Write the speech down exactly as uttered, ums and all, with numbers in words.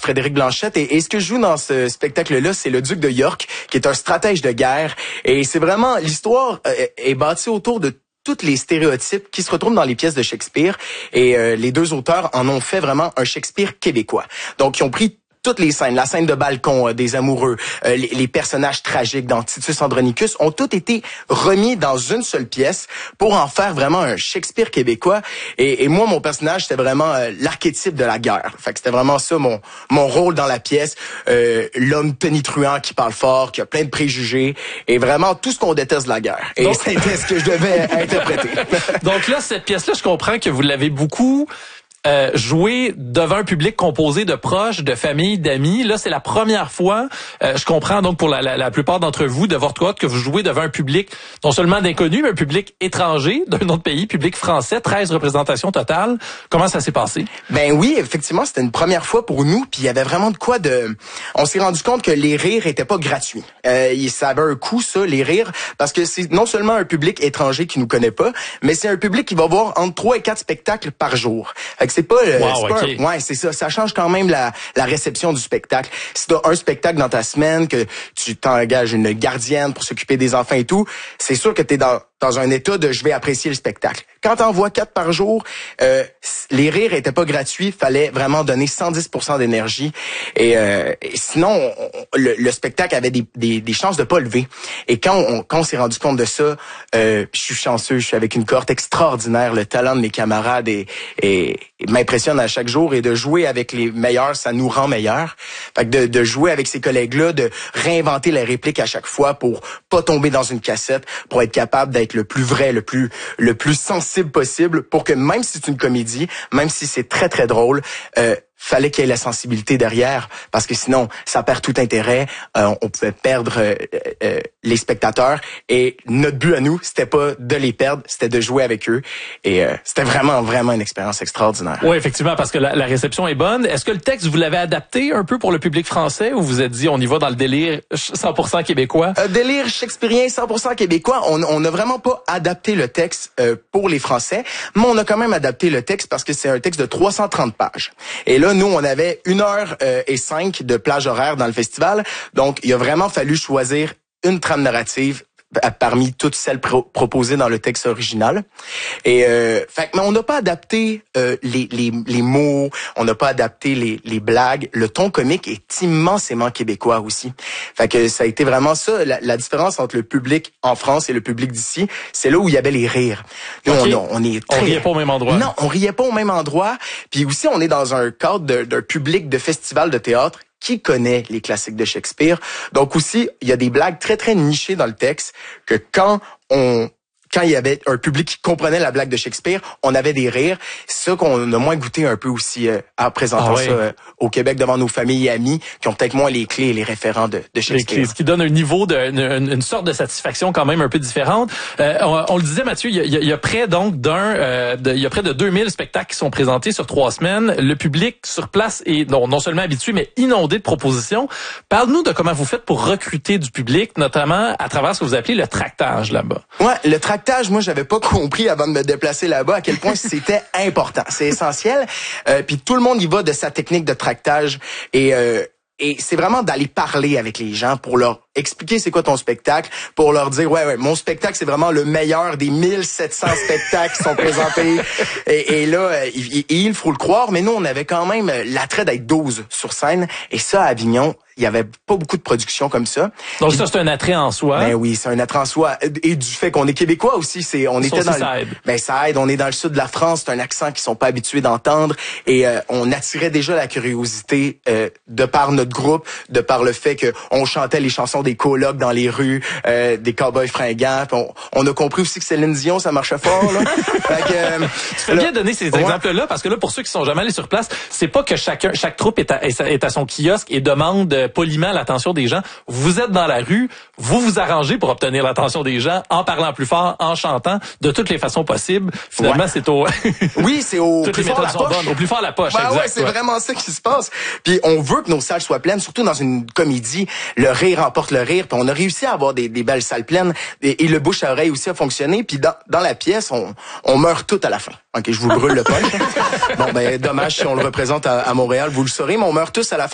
Frédéric Blanchette. Et, et ce que je joue dans ce spectacle-là, c'est le duc de York, qui est un stratège de guerre. Et c'est vraiment, l'histoire euh, est bâtie autour de tous les stéréotypes qui se retrouvent dans les pièces de Shakespeare. Et euh, les deux auteurs en ont fait vraiment un Shakespeare québécois. Donc, ils ont pris toutes les scènes, la scène de balcon euh, des amoureux, euh, les, les personnages tragiques dans Titus Andronicus ont tous été remis dans une seule pièce pour en faire vraiment un Shakespeare québécois. Et, et moi, mon personnage, c'était vraiment euh, l'archétype de la guerre. Fait que c'était vraiment ça mon mon rôle dans la pièce. Euh, l'homme tonitruant qui parle fort, qui a plein de préjugés, et vraiment tout ce qu'on déteste de la guerre. Et donc, c'était ce que je devais interpréter. Donc là, cette pièce-là, je comprends que vous l'avez beaucoup Euh, jouer devant un public composé de proches, de familles, d'amis. Là, c'est la première fois, euh, je comprends donc pour la, la, la plupart d'entre vous, de votre côté, que vous jouez devant un public non seulement d'inconnus, mais un public étranger d'un autre pays, public français, treize représentations totales. Comment ça s'est passé? Ben oui, effectivement, c'était une première fois pour nous, puis il y avait vraiment de quoi de... On s'est rendu compte que les rires étaient pas gratuits. Euh, ça avait un coût, ça, les rires, parce que c'est non seulement un public étranger qui nous connaît pas, mais c'est un public qui va voir entre trois et quatre spectacles par jour. Fait que c'est pas, wow, c'est pas okay. un, ouais, c'est ça. Ça change quand même la, la réception du spectacle. Si t'as un spectacle dans ta semaine, que tu t'engages une gardienne pour s'occuper des enfants et tout, c'est sûr que t'es dans, dans un état de je vais apprécier le spectacle. Quand t'en vois quatre par jour, euh, les rires étaient pas gratuits. Fallait vraiment donner cent dix pour cent d'énergie. Et, euh, et sinon, on, le, le spectacle avait des, des, des chances de pas lever. Et quand on, quand on s'est rendu compte de ça, euh, je suis chanceux. Je suis avec une cohorte extraordinaire. Le talent de mes camarades est, est, est m'impressionne à chaque jour, et de jouer avec les meilleurs, ça nous rend meilleurs. Fait que de, de jouer avec ces collègues-là, de réinventer les répliques à chaque fois pour pas tomber dans une cassette, pour être capable d'être le plus vrai, le plus le plus sensible possible, pour que même si c'est une comédie, même si c'est très très drôle, euh, fallait qu'il y ait la sensibilité derrière, parce que sinon, ça perd tout intérêt. Euh, on pouvait perdre euh, euh, les spectateurs, et notre but à nous, c'était pas de les perdre, c'était de jouer avec eux. Et euh, c'était vraiment, vraiment une expérience extraordinaire. Oui, effectivement, parce que la, la réception est bonne. Est-ce que le texte, vous l'avez adapté un peu pour le public français, ou vous vous êtes dit, on y va dans le délire cent pour cent québécois? Euh, délire shakespearien cent pour cent québécois. On on n'a vraiment pas adapté le texte euh, pour les Français, mais on a quand même adapté le texte parce que c'est un texte de trois cent trente pages. Et là, nous, on avait une heure euh, et cinq de plage horaire dans le festival. Donc, il a vraiment fallu choisir une trame narrative parmi toutes celles pro- proposées dans le texte original. Et euh, fait, mais on n'a pas adapté euh, les, les, les mots, on n'a pas adapté les, les blagues. Le ton comique est immensément québécois aussi. Fait que ça a été vraiment ça, la, la différence entre le public en France et le public d'ici, c'est là où il y avait les rires. Nous, okay. on, on est très... On riait pas au même endroit. Non, on riait pas au même endroit. Puis aussi, on est dans un cadre de, d'un public de festival de théâtre qui connaît les classiques de Shakespeare. Donc aussi, il y a des blagues très, très nichées dans le texte que quand on... quand il y avait un public qui comprenait la blague de Shakespeare, on avait des rires. C'est ça qu'on a moins goûté un peu aussi euh, en présentant ah ouais. ça euh, au Québec devant nos familles et amis qui ont peut-être moins les clés et les référents de, de Shakespeare. Les clés, ce qui donne un niveau, de, une, une sorte de satisfaction quand même un peu différente. Euh, on, on le disait, Mathieu, il y a, il y a près donc d'un, euh, de, il y a près de deux mille spectacles qui sont présentés sur trois semaines. Le public sur place est non, non seulement habitué, mais inondé de propositions. Parle-nous de comment vous faites pour recruter du public, notamment à travers ce que vous appelez le tractage là-bas. Ouais, le tractage, moi, j'avais pas compris avant de me déplacer là-bas à quel point c'était important. C'est essentiel. Euh, puis tout le monde y va de sa technique de tractage, et euh, et c'est vraiment d'aller parler avec les gens pour leur expliquer c'est quoi ton spectacle, pour leur dire ouais ouais mon spectacle c'est vraiment le meilleur des mille sept cents spectacles qui sont présentés. Et, et là il, il faut le croire, mais nous on avait quand même l'attrait d'être douze sur scène, et ça à Avignon il y avait pas beaucoup de production comme ça. Donc ça c'est un attrait en soi. Ben oui, c'est un attrait en soi, et du fait qu'on est québécois aussi, c'est on ça était aussi, dans ça le, aide. ben ça aide, on est dans le sud de la France, c'est un accent qu'ils sont pas habitués d'entendre, et euh, on attirait déjà la curiosité euh, de par notre groupe, de par le fait que on chantait les chansons des colocs dans les rues, euh, des cowboys fringants. On, on a compris aussi que Céline Dion ça marchait fort là. Fait que, euh, tu fais là, bien donner ces ouais. exemples-là, parce que là pour ceux qui sont jamais allés sur place, c'est pas que chacun chaque troupe est à, est à son kiosque et demande poliment l'attention des gens. Vous êtes dans la rue, vous vous arrangez pour obtenir l'attention des gens en parlant plus fort, en chantant de toutes les façons possibles. Finalement, ouais. c'est au oui, c'est au toutes plus les fort la sont poche. Bonnes, au plus fort la poche. Ben exact, ouais, c'est ouais. vraiment ça qui se passe. Puis on veut que nos salles soient pleines, surtout dans une comédie. Le rire emporte le rire. Puis on a réussi à avoir des, des belles salles pleines, et, et le bouche à oreille aussi a fonctionné. Puis dans, dans la pièce, on, on meurt tout à la fin. Ok, je vous brûle le punch. Bon ben dommage si on le représente à, à Montréal, vous le saurez, mais on meurt tous à la fin.